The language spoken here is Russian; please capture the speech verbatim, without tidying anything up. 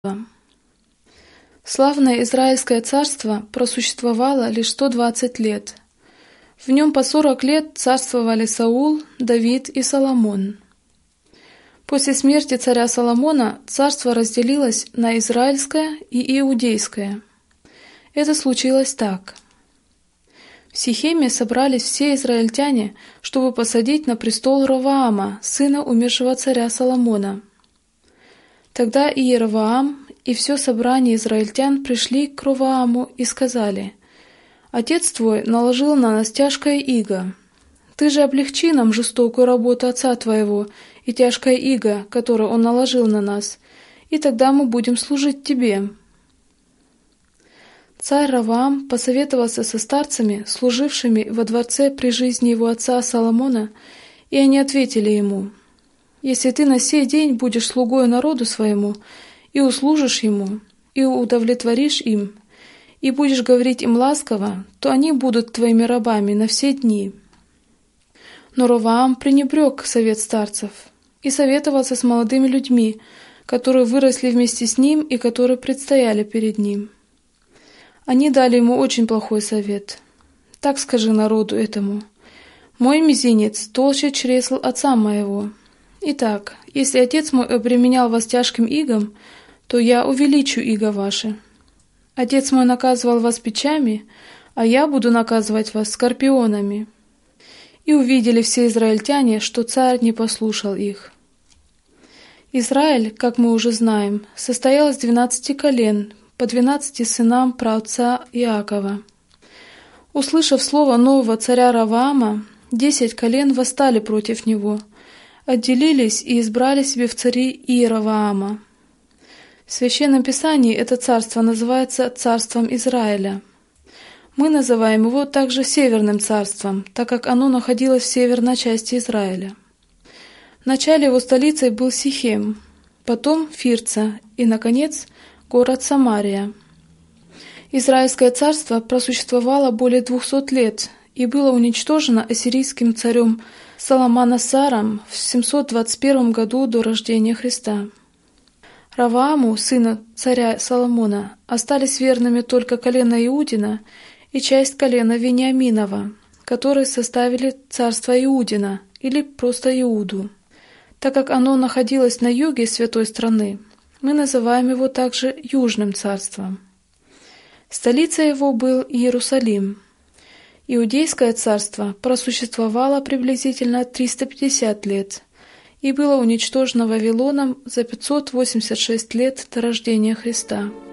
Славное Израильское царство просуществовало лишь сто двадцать лет. В нем по сорок лет царствовали Саул, Давид и Соломон. После смерти царя Соломона царство разделилось на израильское и иудейское. Это случилось так. В Сихеме собрались все израильтяне, чтобы посадить на престол Ровоама, сына умершего царя Соломона. Тогда Иеровоам и все собрание израильтян пришли к Ровоаму и сказали: «Отец твой наложил на нас тяжкое иго. Ты же облегчи нам жестокую работу отца твоего и тяжкое иго, которое он наложил на нас, и тогда мы будем служить тебе». Царь Ровоам посоветовался со старцами, служившими во дворце при жизни его отца Соломона, и они ответили ему: «Если ты на сей день будешь слугой народу своему, и услужишь ему, и удовлетворишь им, и будешь говорить им ласково, то они будут твоими рабами на все дни». Но Ровоам пренебрег совет старцев и советовался с молодыми людьми, которые выросли вместе с ним и которые предстояли перед ним. Они дали ему очень плохой совет. «Так скажи народу этому: мой мизинец толще чресл отца моего. Итак, если отец мой обременял вас тяжким игом, то я увеличу иго ваше. Отец мой наказывал вас бичами, а я буду наказывать вас скорпионами». И увидели все израильтяне, что царь не послушал их. Израиль, как мы уже знаем, состоял из двенадцати колен, по двенадцати сынам праотца Иакова. Услышав слово нового царя Ровоама, десять колен восстали против него, отделились и избрали себе в цари Иеровоама. В Священном Писании это царство называется царством Израиля. Мы называем его также Северным царством, так как оно находилось в северной части Израиля. Вначале его столицей был Сихем, потом Фирца и, наконец, город Самария. Израильское царство просуществовало более двухсот лет и было уничтожено ассирийским царем Салманасаром в семьсот двадцать первом году до рождения Христа. Ровоаму, сыну царя Соломона, остались верными только колено Иудина и часть колена Вениаминова, которые составили царство Иудина или просто Иуду. Так как оно находилось на юге святой страны, мы называем его также Южным царством. Столицей его был Иерусалим. Иудейское царство просуществовало приблизительно триста пятьдесят лет и было уничтожено Вавилоном за пятьсот восемьдесят шесть лет до рождения Христа.